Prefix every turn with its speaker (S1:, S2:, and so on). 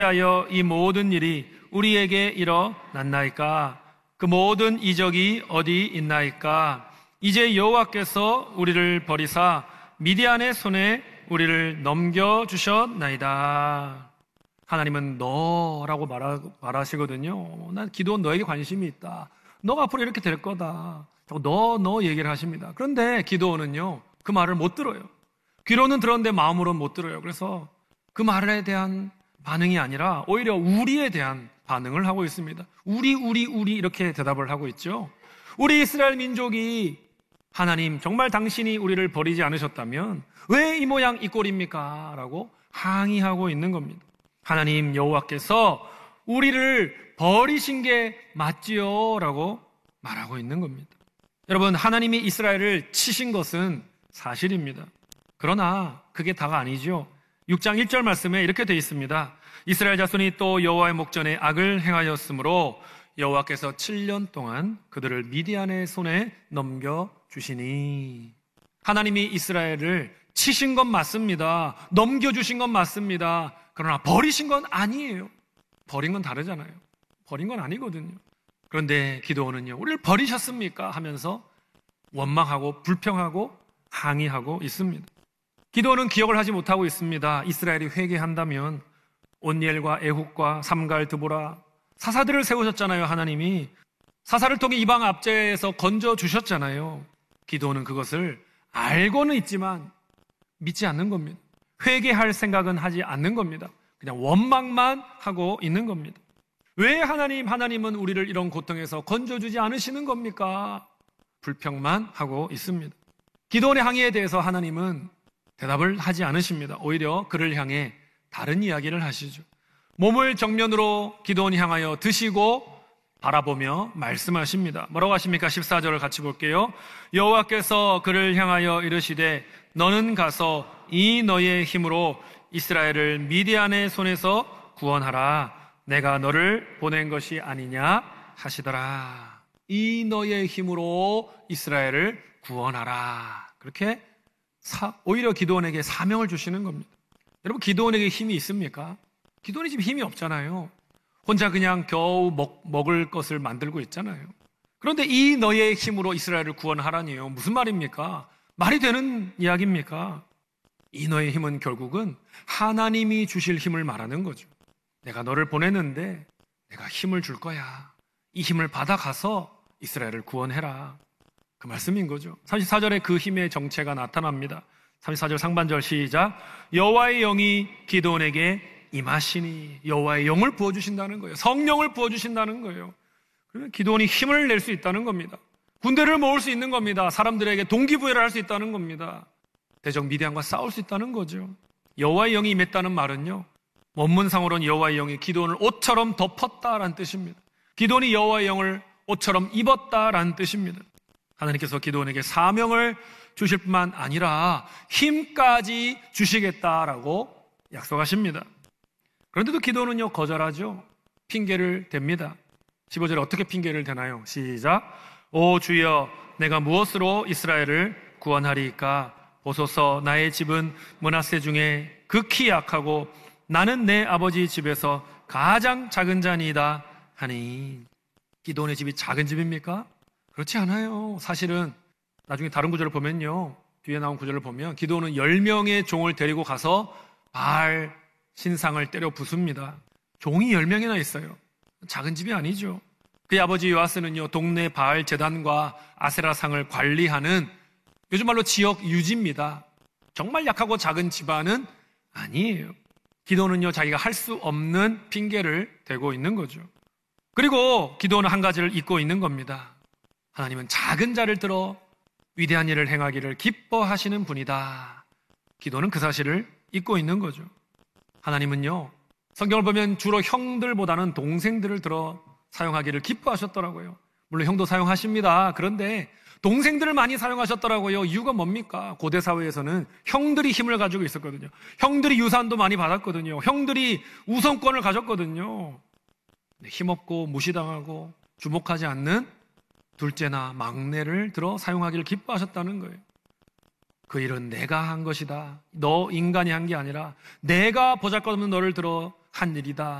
S1: 하여 이 모든 일이 우리에게 일어났나이까? 그 모든 이적이 어디 있나이까? 이제 여호와께서 우리를 버리사 미디안의 손에 우리를 넘겨주셨나이다. 하나님은 너라고 말하시거든요. 난 기도원 너에게 관심이 있다. 너가 앞으로 이렇게 될 거다. 너 얘기를 하십니다. 그런데 기도원은요, 그 말을 못 들어요. 귀로는 들었는데 마음으로는 못 들어요. 그래서 그 말에 대한 반응이 아니라 오히려 우리에 대한 반응을 하고 있습니다. 우리 이렇게 대답을 하고 있죠. 우리 이스라엘 민족이 하나님 정말 당신이 우리를 버리지 않으셨다면 왜 이 모양 이 꼴입니까? 라고 항의하고 있는 겁니다. 하나님 여호와께서 우리를 버리신 게 맞지요? 라고 말하고 있는 겁니다. 여러분, 하나님이 이스라엘을 치신 것은 사실입니다. 그러나 그게 다가 아니죠. 6장 1절 말씀에 이렇게 되어 있습니다. 이스라엘 자손이 또 여호와의 목전에 악을 행하였으므로 여호와께서 7년 동안 그들을 미디안의 손에 넘겨주시니. 하나님이 이스라엘을 치신 건 맞습니다. 넘겨주신 건 맞습니다. 그러나 버리신 건 아니에요. 버린 건 다르잖아요. 버린 건 아니거든요. 그런데 기도원은요, 우리를 버리셨습니까? 하면서 원망하고 불평하고 항의하고 있습니다. 기도원은 기억을 하지 못하고 있습니다. 이스라엘이 회개한다면 온니엘과 에훗과 삼갈, 드보라 사사들을 세우셨잖아요. 하나님이 사사를 통해 이방 압제에서 건져주셨잖아요. 기도원은 그것을 알고는 있지만 믿지 않는 겁니다. 회개할 생각은 하지 않는 겁니다. 그냥 원망만 하고 있는 겁니다. 왜 하나님은 우리를 이런 고통에서 건져주지 않으시는 겁니까? 불평만 하고 있습니다. 기도원의 항의에 대해서 하나님은 대답을 하지 않으십니다. 오히려 그를 향해 다른 이야기를 하시죠. 몸을 정면으로 기도원이 향하여 드시고 바라보며 말씀하십니다. 뭐라고 하십니까? 14절을 같이 볼게요. 여호와께서 그를 향하여 이르시되 너는 가서 이 너의 힘으로 이스라엘을 미디안의 손에서 구원하라. 내가 너를 보낸 것이 아니냐 하시더라. 이 너의 힘으로 이스라엘을 구원하라. 그렇게 오히려 기도원에게 사명을 주시는 겁니다. 여러분, 기도원에게 힘이 있습니까? 기도원이 지금 힘이 없잖아요. 혼자 그냥 겨우 먹을 것을 만들고 있잖아요. 그런데 이 너의 힘으로 이스라엘을 구원하라니요. 무슨 말입니까? 말이 되는 이야기입니까? 이 너의 힘은 결국은 하나님이 주실 힘을 말하는 거죠. 내가 너를 보냈는데 내가 힘을 줄 거야. 이 힘을 받아가서 이스라엘을 구원해라. 그 말씀인 거죠. 34절에 그 힘의 정체가 나타납니다. 34절 상반절 시작. 여호와의 영이 기드온에게 임하시니. 여호와의 영을 부어주신다는 거예요. 성령을 부어주신다는 거예요. 그러면 기드온이 힘을 낼 수 있다는 겁니다. 군대를 모을 수 있는 겁니다. 사람들에게 동기부여를 할 수 있다는 겁니다. 대적 미디안과 싸울 수 있다는 거죠. 여호와의 영이 임했다는 말은요, 원문상으로는 여호와의 영이 기드온을 옷처럼 덮었다라는 뜻입니다. 기드온이 여호와의 영을 옷처럼 입었다라는 뜻입니다. 하나님께서 기드온에게 사명을 주실 뿐만 아니라 힘까지 주시겠다라고 약속하십니다. 그런데도 기드온은요, 거절하죠. 핑계를 댑니다. 15절에 어떻게 핑계를 대나요? 시작. 오 주여, 내가 무엇으로 이스라엘을 구원하리이까? 보소서, 나의 집은 므낫세 중에 극히 약하고 나는 내 아버지 집에서 가장 작은 자니이다 하니. 기드온의 집이 작은 집입니까? 그렇지 않아요. 사실은 나중에 다른 구절을 보면요, 뒤에 나온 구절을 보면 기드온은 10명의 종을 데리고 가서 바알 신상을 때려 부숩니다. 종이 10명이나 있어요. 작은 집이 아니죠. 그의 아버지 요아스는요, 동네 바알 제단과 아세라상을 관리하는 요즘 말로 지역 유지입니다. 정말 약하고 작은 집안은 아니에요. 기드온은요, 자기가 할 수 없는 핑계를 대고 있는 거죠. 그리고 기드온은 한 가지를 잊고 있는 겁니다. 하나님은 작은 자를 들어 위대한 일을 행하기를 기뻐하시는 분이다. 기드온은 그 사실을 잊고 있는 거죠. 하나님은요, 성경을 보면 주로 형들보다는 동생들을 들어 사용하기를 기뻐하셨더라고요. 물론 형도 사용하십니다. 그런데 동생들을 많이 사용하셨더라고요. 이유가 뭡니까? 고대 사회에서는 형들이 힘을 가지고 있었거든요. 형들이 유산도 많이 받았거든요. 형들이 우선권을 가졌거든요. 힘없고 무시당하고 주목하지 않는 둘째나 막내를 들어 사용하기를 기뻐하셨다는 거예요. 그 일은 내가 한 것이다. 너 인간이 한 게 아니라 내가 보잘것없는 너를 들어 한 일이다